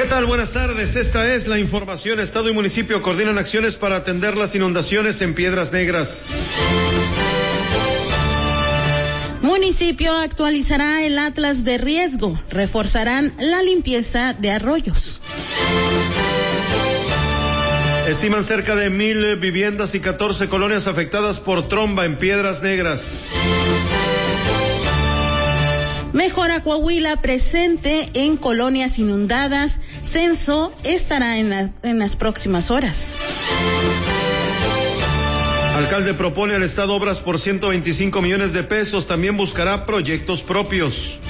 tal? Buenas tardes. Esta es la información. Estado y municipio coordinan acciones para atender las inundaciones en Piedras Negras. Municipio actualizará el atlas de riesgo. Reforzarán la limpieza de arroyos. Estiman cerca de 1,000 viviendas y 14 colonias afectadas por tromba en Piedras Negras. Mejora Coahuila presente en colonias inundadas. Censo estará en las próximas horas. Alcalde propone al Estado obras por 125 millones de pesos. También buscará proyectos propios.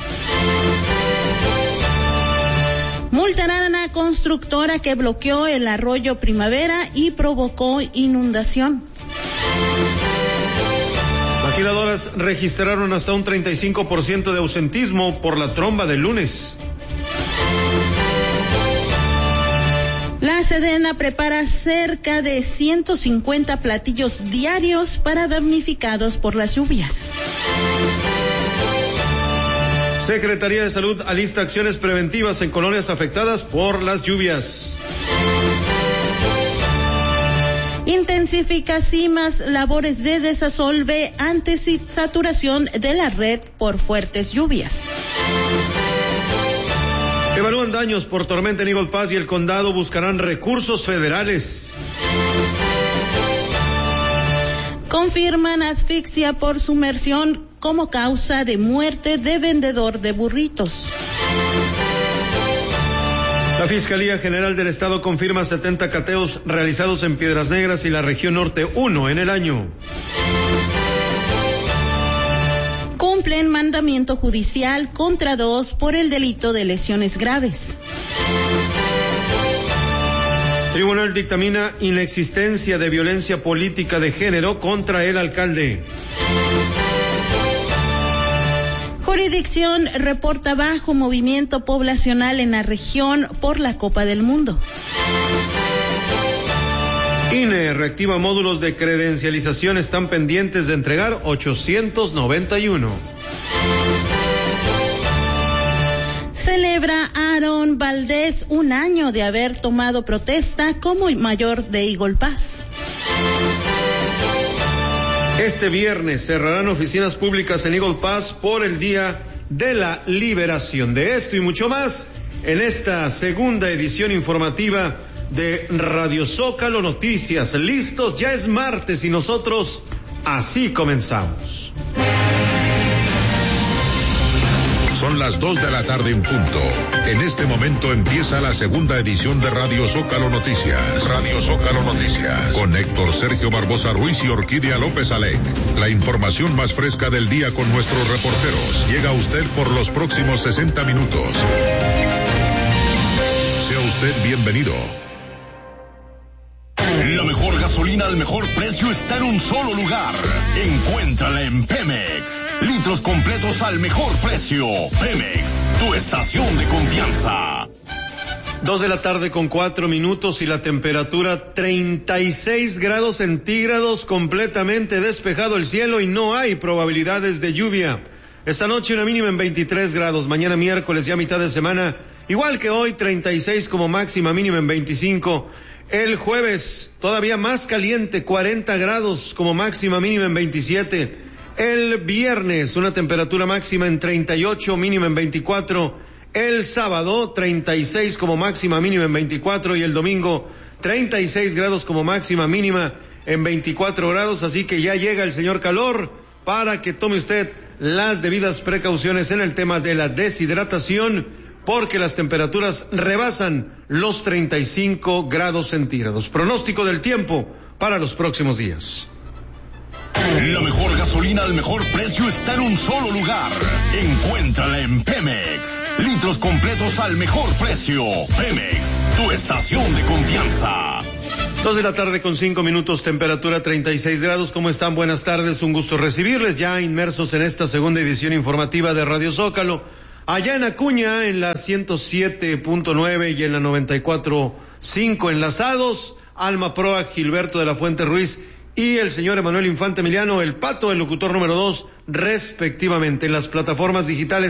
Multarán a constructora que bloqueó el arroyo Primavera y provocó inundación. Maquiladoras registraron hasta un 35% de ausentismo por la tromba del lunes. La Sedena prepara cerca de 150 platillos diarios para damnificados por las lluvias. Secretaría de Salud alista acciones preventivas en colonias afectadas por las lluvias. Intensifica CIMAS labores de desasolve ante saturación de la red por fuertes lluvias. Evalúan daños por tormenta en Eagle Pass y el condado buscarán recursos federales. Confirman asfixia por sumersión como causa de muerte de vendedor de burritos. La Fiscalía General del Estado confirma 70 cateos realizados en Piedras Negras y la región norte 1 en el año. Cumplen mandamiento judicial contra 2 por el delito de lesiones graves. Tribunal dictamina inexistencia de violencia política de género contra el alcalde. Jurisdicción reporta bajo movimiento poblacional en la región por la Copa del Mundo. INE reactiva módulos de credencialización, están pendientes de entregar 891. Celebra Aaron Valdés 1 año de haber tomado protesta como mayor de Eagle Pass. Este viernes cerrarán oficinas públicas en Eagle Pass por el Día de la Liberación. De esto y mucho más en esta segunda edición informativa de Radio Zócalo Noticias. Listos, ya es martes y nosotros así comenzamos. Son las 2 de la tarde en punto. En este momento empieza la segunda edición de Radio Zócalo Noticias. Radio Zócalo Noticias. Con Héctor Sergio Barbosa Ruiz y Orquídea López Alec. La información más fresca del día con nuestros reporteros. Llega a usted por los próximos 60 minutos. Sea usted bienvenido. La mejor gasolina al mejor precio está en un solo lugar. Encuéntrala en Pemex. Litros completos al mejor precio. Pemex, tu estación de confianza. 2 de la tarde con 4 minutos y la temperatura 36 grados centígrados, completamente despejado el cielo y no hay probabilidades de lluvia. Esta noche una mínima en 23 grados, mañana miércoles ya mitad de semana, igual que hoy 36 como máxima, mínima en 25. El jueves, todavía más caliente, 40 grados como máxima, mínima en 27. El viernes, una temperatura máxima en 38, mínima en 24. El sábado, 36 como máxima, mínima en 24. Y el domingo, 36 grados como máxima, mínima en 24 grados. Así que ya llega el señor calor para que tome usted las debidas precauciones en el tema de la deshidratación, porque las temperaturas rebasan los 35 grados centígrados. Pronóstico del tiempo para los próximos días. La mejor gasolina al mejor precio está en un solo lugar. Encuéntrala en Pemex. Litros completos al mejor precio. Pemex, tu estación de confianza. 2 de la tarde con 5 minutos, temperatura 36 grados. ¿Cómo están? Buenas tardes, un gusto recibirles ya inmersos en esta segunda edición informativa de Radio Zócalo. Allá en Acuña, en la 107.9 y en la 94.5 enlazados, Alma Proa, Gilberto de la Fuente Ruiz y el señor Emanuel Infante Emiliano, el Pato, el locutor número 2, respectivamente. En las plataformas digitales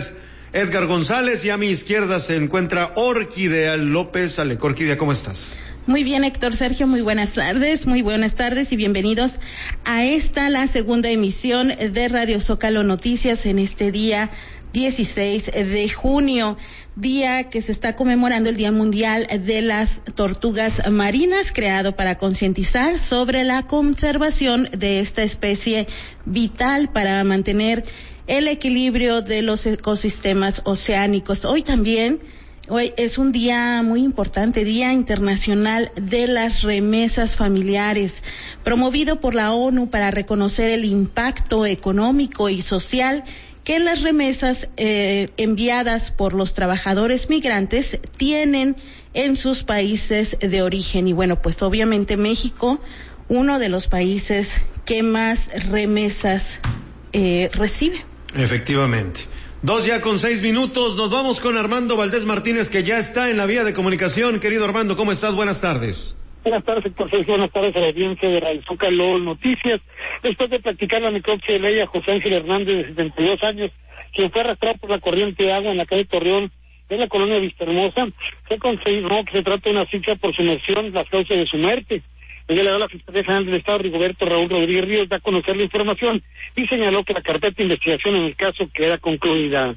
Edgar González, y a mi izquierda se encuentra Orquídea López. Orquídea, ¿cómo estás? Muy bien, Héctor Sergio, muy buenas tardes y bienvenidos a la segunda emisión de Radio Zócalo Noticias en este día 16 de junio, día que se está conmemorando el Día Mundial de las Tortugas Marinas, creado para concientizar sobre la conservación de esta especie vital para mantener el equilibrio de los ecosistemas oceánicos. Hoy es un día muy importante, Día Internacional de las Remesas Familiares, promovido por la ONU para reconocer el impacto económico y social que las remesas enviadas por los trabajadores migrantes tienen en sus países de origen. Y bueno, pues obviamente México, uno de los países que más remesas recibe. Efectivamente. 2:06, nos vamos con Armando Valdés Martínez, que ya está en la vía de comunicación. Querido Armando, ¿cómo estás? Buenas tardes. Buenas tardes, Héctor Sergio. Buenas tardes a la audiencia de Radio Zócalo Noticias. Después de practicar la necropsia de ley a José Ángel Hernández, de 72 años, quien fue arrastrado por la corriente de agua en la calle Torreón, en la colonia Vistahermosa, se confirmó que se trata de una asfixia por sumersión, las causas de su muerte. El delegado de la Fiscalía General del Estado, Rigoberto Raúl Rodríguez Ríos, da a conocer la información y señaló que la carpeta de investigación en el caso queda concluida.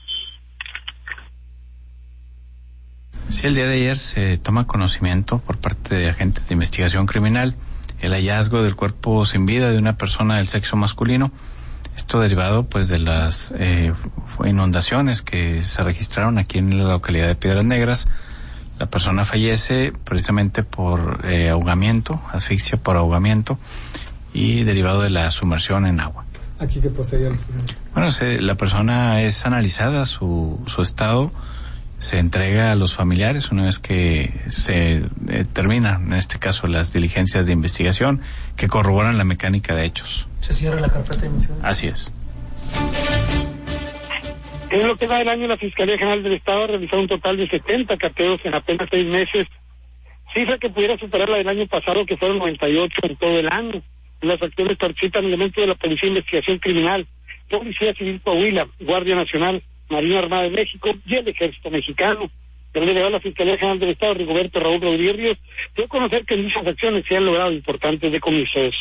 Sí, el día de ayer se toma conocimiento por parte de agentes de investigación criminal el hallazgo del cuerpo sin vida de una persona del sexo masculino. Esto derivado pues de las inundaciones que se registraron aquí en la localidad de Piedras Negras. La persona fallece precisamente por ahogamiento, asfixia por ahogamiento y derivado de la sumersión en agua. ¿Aquí qué procede? Bueno, la persona es analizada, su estado se entrega a los familiares una vez que se terminan, en este caso, las diligencias de investigación que corroboran la mecánica de hechos. ¿Se cierra la carpeta de investigación? Así es. En lo que va del año, la Fiscalía General del Estado ha realizado un total de 70 cateos en apenas 6 meses, cifra que pudiera superar la del año pasado, que fueron 98 en todo el año. En las acciones participan elementos de la Policía de Investigación Criminal, Policía Civil Coahuila, Guardia Nacional, Marina Armada de México y el Ejército Mexicano. El delegado de la Fiscalía General del Estado, Rigoberto Raúl Rodríguez Ríos, dio a conocer que en dichas acciones se han logrado importantes decomisos.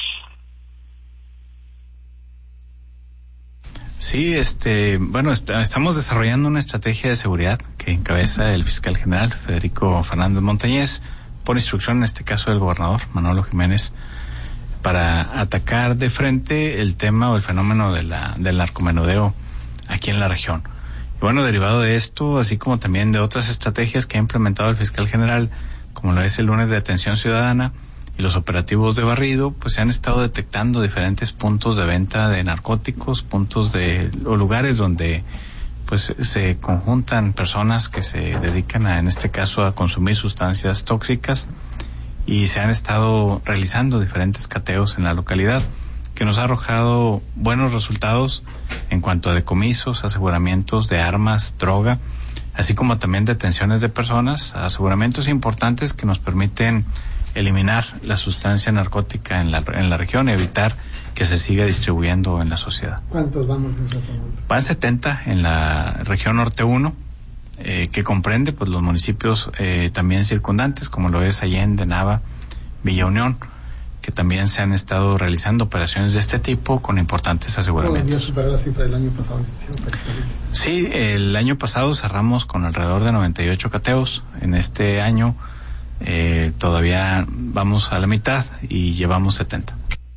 Sí, estamos desarrollando una estrategia de seguridad que encabeza el fiscal general Federico Fernández Montañez, por instrucción en este caso del gobernador Manolo Jiménez, para atacar de frente el tema o el fenómeno del narcomenudeo aquí en la región. Y bueno, derivado de esto, así como también de otras estrategias que ha implementado el fiscal general, como lo es el lunes de atención ciudadana y los operativos de barrido, pues se han estado detectando diferentes puntos de venta de narcóticos, o lugares donde pues se conjuntan personas que se dedican en este caso a consumir sustancias tóxicas, y se han estado realizando diferentes cateos en la localidad que nos ha arrojado buenos resultados en cuanto a decomisos, aseguramientos de armas, droga, así como también detenciones de personas, aseguramientos importantes que nos permiten eliminar la sustancia narcótica en la región y evitar que se siga distribuyendo en la sociedad. ¿Cuántos vamos en ese momento? Van 70 en la región norte 1, que comprende pues los municipios también circundantes, como lo es Allende, Nava, Villa Unión, que también se han estado realizando operaciones de este tipo con importantes aseguramientos. ¿Podría superar la cifra del año pasado? Sí, el año pasado cerramos con alrededor de 98 cateos. En este año todavía vamos a la mitad y llevamos 70.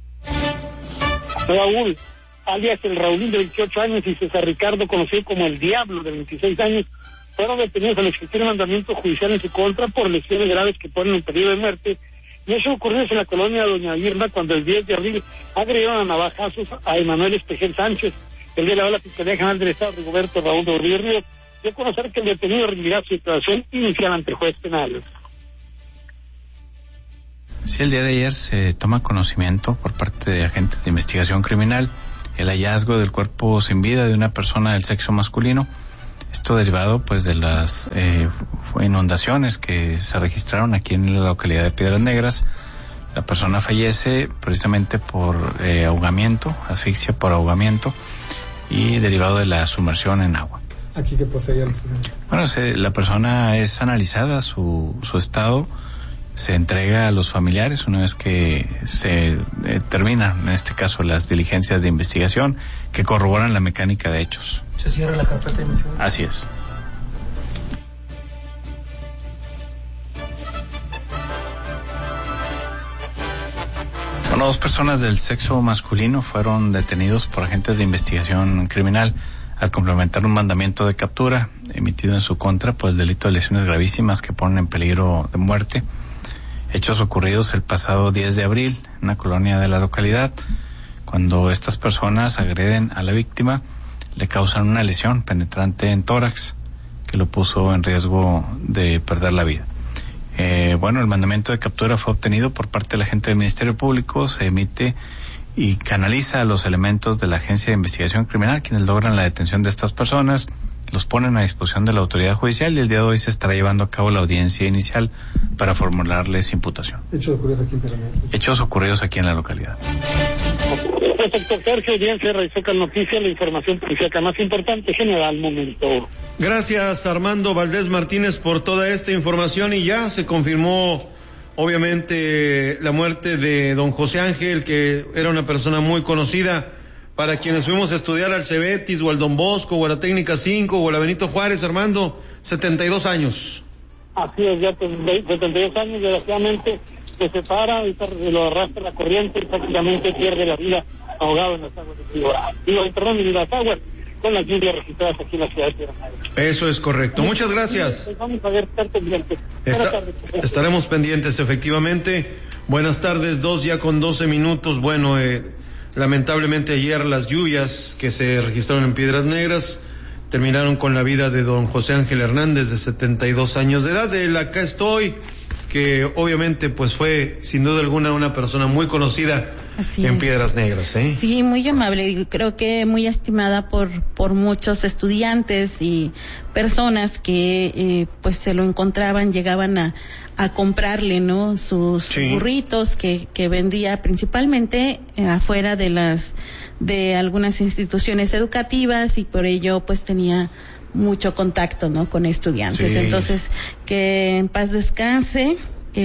Raúl, alias el Raúlín, de 28 años, y César Ricardo, conocido como el Diablo, de 26 años, fueron detenidos al existir mandamiento judicial en su contra por lesiones graves que ponen en peligro de muerte. Y eso ocurrió en la colonia Doña Irma, cuando el 10 de abril agredieron a navajazos a Emanuel Espejel Sánchez. El delegado de la Fiscalía General del Estado, Rigoberto Raúl Rodríguez Ríos, dio a conocer que el detenido rendirá su declaración inicial ante el juez penal. Sí, el día de ayer se toma conocimiento por parte de agentes de investigación criminal el hallazgo del cuerpo sin vida de una persona del sexo masculino. Esto derivado pues de las inundaciones que se registraron aquí en la localidad de Piedras Negras. La persona fallece precisamente por ahogamiento, asfixia por ahogamiento y derivado de la sumersión en agua. aquí que procedía el estudiante? Bueno, la persona es analizada, su estado se entrega a los familiares una vez que se terminan, en este caso, las diligencias de investigación que corroboran la mecánica de hechos. ¿Se cierra la carpeta de emisión? Así es. Bueno, 2 personas del sexo masculino fueron detenidos por agentes de investigación criminal al complementar un mandamiento de captura emitido en su contra por el delito de lesiones gravísimas que ponen en peligro de muerte. Hechos ocurridos el pasado 10 de abril en una colonia de la localidad, cuando estas personas agreden a la víctima, le causan una lesión penetrante en tórax que lo puso en riesgo de perder la vida. Bueno, el mandamiento de captura fue obtenido por parte del agente del Ministerio Público, se emite y canaliza a los elementos de la Agencia de Investigación Criminal, quienes logran la detención de estas personas, los ponen a disposición de la autoridad judicial y el día de hoy se estará llevando a cabo la audiencia inicial para formularles imputación. Hechos ocurridos aquí en la localidad. Pues, doctor Sergio, audiencia de Radio Zócalo Noticias, la información policíaca más importante general al momento. Gracias, Armando Valdés Martínez, por toda esta información, y ya se confirmó obviamente la muerte de don José Ángel, que era una persona muy conocida para quienes fuimos a estudiar al Cebetis o al Don Bosco o a la Técnica 5 o a la Benito Juárez. Armando, 72 años. Así es, ya 72 años, desgraciadamente se separa y lo arrastra la corriente y prácticamente pierde la vida ahogado en las aguas en las aguas con las lluvias registradas aquí en la ciudad de Piedras Negras. Eso es correcto. Muchas gracias. Vamos a ver, estar pendientes. Estaremos pendientes, efectivamente. Buenas tardes, 2:12 PM. Bueno, lamentablemente ayer las lluvias que se registraron en Piedras Negras terminaron con la vida de don José Ángel Hernández, de 72 años de edad. Él acá estoy, que obviamente pues fue sin duda alguna una persona muy conocida en Piedras Negras, ¿eh? Sí, muy amable, y creo que muy estimada por muchos estudiantes y personas que pues se lo encontraban, llegaban a comprarle, ¿no? Sus burritos que vendía principalmente afuera de algunas instituciones educativas, y por ello pues tenía mucho contacto, ¿no? Con estudiantes. Sí. Entonces, que en paz descanse.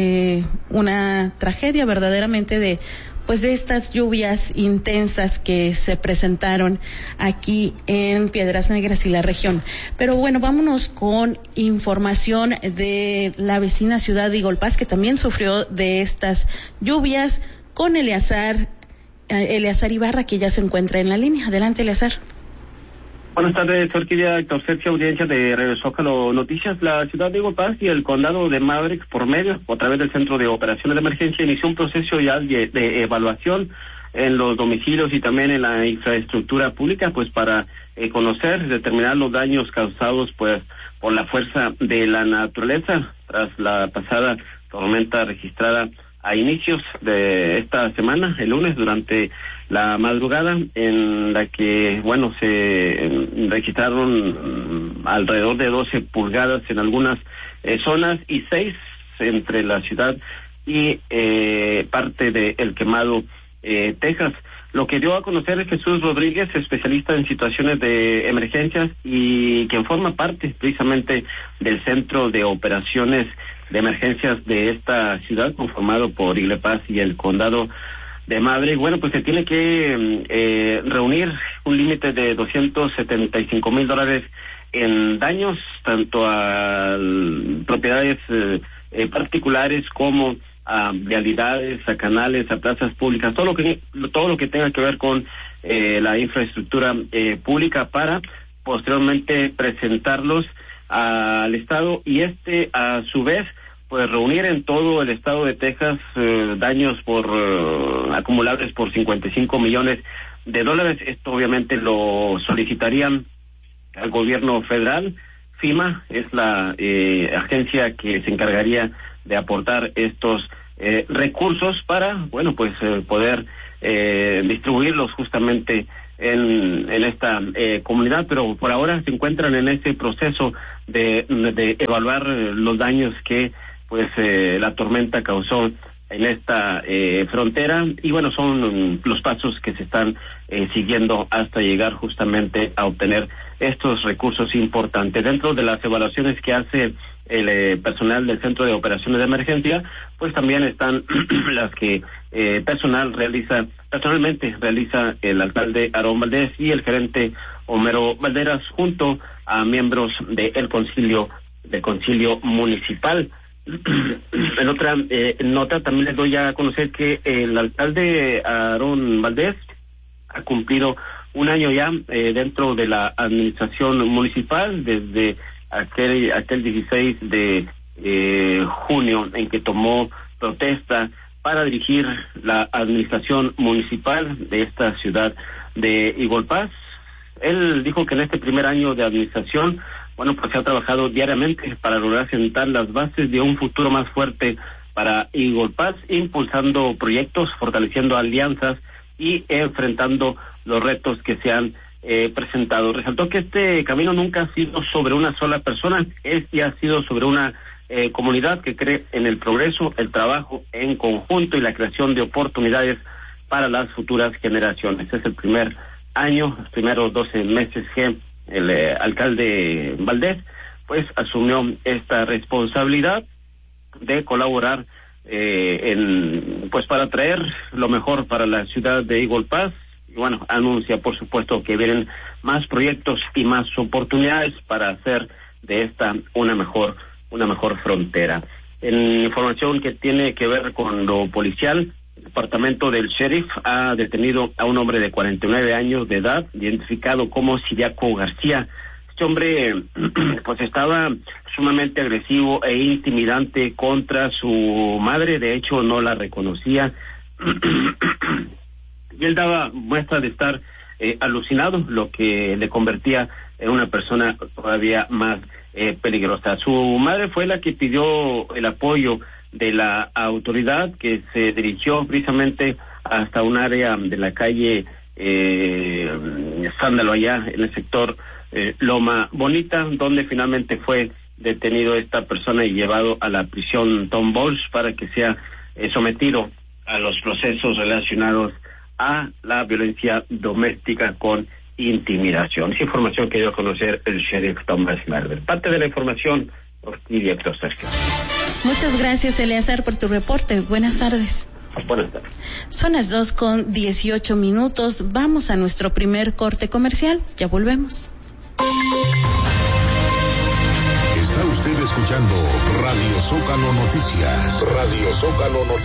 Una tragedia verdaderamente de estas lluvias intensas que se presentaron aquí en Piedras Negras y la región. Pero bueno, vámonos con información de la vecina ciudad de Igolpaz, que también sufrió de estas lluvias, con Eleazar Ibarra, que ya se encuentra en la línea. Adelante, Eleazar. Buenas tardes, Orquídea, Héctor Sergio, audiencia de Radio Zócalo Noticias. La ciudad de Igolpaz y el condado de Maverick, por medio o a través del Centro de Operaciones de Emergencia, inició un proceso ya de evaluación en los domicilios y también en la infraestructura pública, pues para conocer, determinar los daños causados pues por la fuerza de la naturaleza tras la pasada tormenta registrada a inicios de esta semana, el lunes, durante la madrugada, en la que, bueno, se registraron alrededor de 12 pulgadas en algunas zonas y 6 entre la ciudad y parte de El Quemado, Texas. Lo que dio a conocer es Jesús Rodríguez, especialista en situaciones de emergencias y quien forma parte precisamente del Centro de Operaciones de Emergencias de esta ciudad, conformado por Igolpaz y el condado de Maverick. Bueno, pues se tiene que reunir un límite de $275,000 en daños, tanto a propiedades particulares como a vialidades, a canales, a plazas públicas, todo lo que tenga que ver con la infraestructura pública, para posteriormente presentarlos al Estado y a su vez pues reunir en todo el estado de Texas daños acumulables por $55 millones. Esto obviamente lo solicitarían al gobierno federal. FEMA es la agencia que se encargaría de aportar estos recursos para, bueno, pues poder distribuirlos justamente en esta comunidad, pero por ahora se encuentran en ese proceso de evaluar los daños que pues la tormenta causó en esta frontera, y bueno, son los pasos que se están siguiendo hasta llegar justamente a obtener estos recursos importantes. Dentro de las evaluaciones que hace el personal del Centro de Operaciones de Emergencia, pues también están las que personalmente realiza el alcalde Aarón Valdés y el gerente Homero Valderas, junto a miembros del concilio municipal. En otra nota también les doy a conocer que el alcalde Aarón Valdés ha cumplido un año ya dentro de la administración municipal, desde aquel 16 de junio en que tomó protesta para dirigir la administración municipal de esta ciudad de Igualpás. Él dijo que en este primer año de administración, bueno, pues se ha trabajado diariamente para lograr sentar las bases de un futuro más fuerte para Igualpás, impulsando proyectos, fortaleciendo alianzas y enfrentando los retos que se han presentado. Resaltó que este camino nunca ha sido sobre una sola persona, ha sido sobre una comunidad que cree en el progreso, el trabajo en conjunto y la creación de oportunidades para las futuras generaciones. Es el primer año, los primeros 12 meses que el alcalde Valdés pues asumió esta responsabilidad de colaborar para traer lo mejor para la ciudad de Igualpás. Y bueno, anuncia por supuesto que vienen más proyectos y más oportunidades para hacer de esta una mejor frontera. En información que tiene que ver con lo policial, el departamento del sheriff ha detenido a un hombre de 49 años de edad, identificado como Siriaco García. Este hombre pues estaba sumamente agresivo e intimidante contra su madre, de hecho no la reconocía. Y él daba muestra de estar alucinado, lo que le convertía en una persona todavía más peligrosa. Su madre fue la que pidió el apoyo de la autoridad, que se dirigió precisamente hasta un área de la calle Sándalo, allá en el sector Loma Bonita, donde finalmente fue detenido esta persona y llevado a la prisión Tom Bols para que sea sometido a los procesos relacionados a la violencia doméstica con intimidación. Es información que dio a conocer el sheriff Tomás Merder. Parte de la información, Orquídea Héctor Sergio. Muchas gracias, Eleazar, por tu reporte. Buenas tardes. Buenas tardes. Son las 2:18. Vamos a nuestro primer corte comercial. Ya volvemos. Está usted escuchando Radio Zócalo Noticias. Radio Zócalo Noticias.